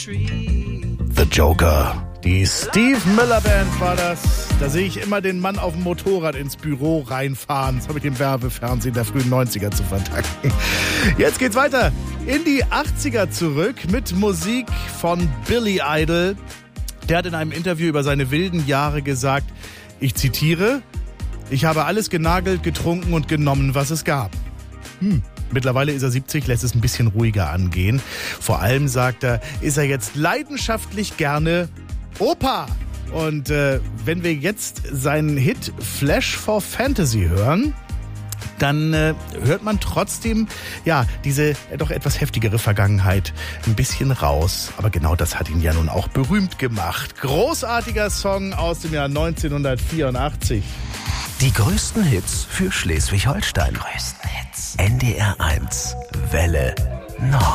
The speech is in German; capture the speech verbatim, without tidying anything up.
The Joker. Die Steve Miller Band war das. Da sehe ich immer den Mann auf dem Motorrad ins Büro reinfahren. Das habe ich dem Werbefernsehen der frühen neunziger zu verdanken. Jetzt geht's weiter in die achtziger zurück mit Musik von Billy Idol. Der hat in einem Interview über seine wilden Jahre gesagt, ich zitiere, ich habe alles genagelt, getrunken und genommen, was es gab. Hm. Mittlerweile ist er siebzig, lässt es ein bisschen ruhiger angehen. Vor allem, sagt er, ist er jetzt leidenschaftlich gerne Opa. Und äh, wenn wir jetzt seinen Hit Flash for Fantasy hören, dann äh, hört man trotzdem ja diese äh, doch etwas heftigere Vergangenheit ein bisschen raus. Aber genau das hat ihn ja nun auch berühmt gemacht. Großartiger Song aus dem Jahr neunzehnhundertvierundachtzig. Die größten Hits für Schleswig-Holstein. Größten Hits. N D R eins Welle Nord.